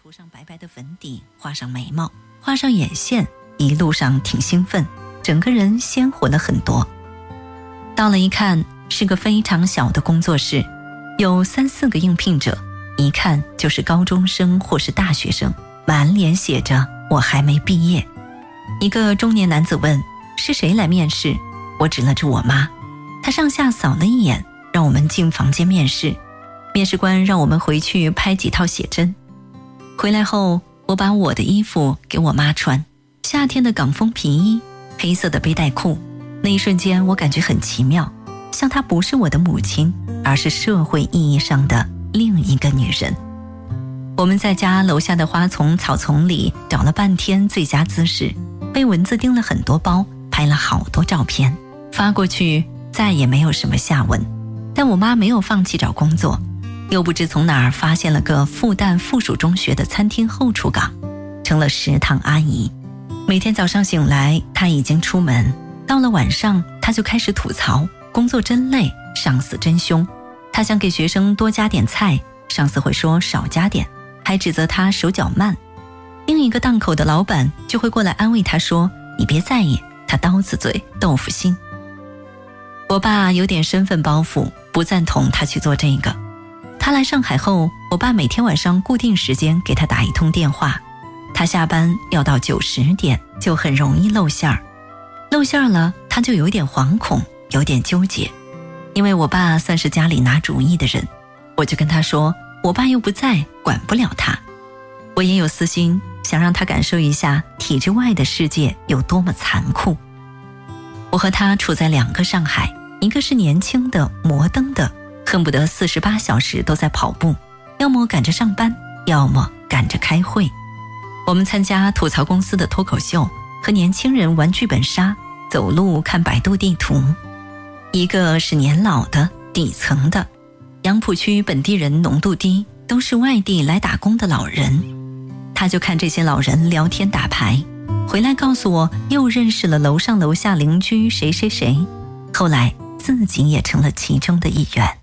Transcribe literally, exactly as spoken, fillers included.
涂上白白的粉底，画上眉毛，画上眼线，一路上挺兴奋，整个人鲜活了很多。到了一看，是个非常小的工作室，有三四个应聘者，一看就是高中生或是大学生，满脸写着我还没毕业。一个中年男子问是谁来面试，我指了指我妈，他上下扫了一眼，让我们进房间面试。面试官让我们回去拍几套写真。回来后，我把我的衣服给我妈穿，夏天的港风皮衣，黑色的背带裤。那一瞬间我感觉很奇妙，像她不是我的母亲，而是社会意义上的另一个女人。我们在家楼下的花丛草丛里找了半天最佳姿势，被蚊子叮了很多包，拍了好多照片，发过去再也没有什么下文。但我妈没有放弃找工作，又不知从哪儿发现了个复旦附属中学的餐厅后厨岗，成了食堂阿姨。每天早上醒来，她已经出门，到了晚上，她就开始吐槽工作真累，上司真凶。她想给学生多加点菜，上司会说少加点，还指责她手脚慢。另一个档口的老板就会过来安慰她说，你别在意，她刀子嘴豆腐心。我爸有点身份包袱，不赞同她去做这个。他来上海后，我爸每天晚上固定时间给他打一通电话，他下班要到九十点，就很容易露馅儿。露馅儿了，他就有点惶恐，有点纠结。因为我爸算是家里拿主意的人，我就跟他说，我爸又不在，管不了他。我也有私心，想让他感受一下体制外的世界有多么残酷。我和他处在两个上海，一个是年轻的摩登的，恨不得四十八小时都在跑步，要么赶着上班，要么赶着开会。我们参加吐槽公司的脱口秀，和年轻人玩剧本杀，走路看百度地图。一个是年老的底层的，杨浦区本地人浓度低，都是外地来打工的老人。他就看这些老人聊天打牌，回来告诉我又认识了楼上楼下邻居谁谁谁，后来自己也成了其中的一员。